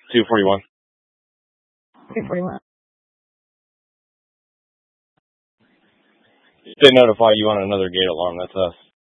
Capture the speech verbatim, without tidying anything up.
two forty-one. two forty-one. They notify you on another gate alarm. That's us.